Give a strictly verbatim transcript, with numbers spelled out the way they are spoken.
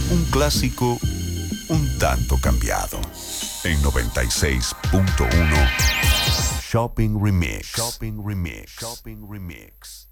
Un clásico un tanto cambiado. En noventa y seis punto uno Shopping Remix. Shopping Remix. Shopping Remix.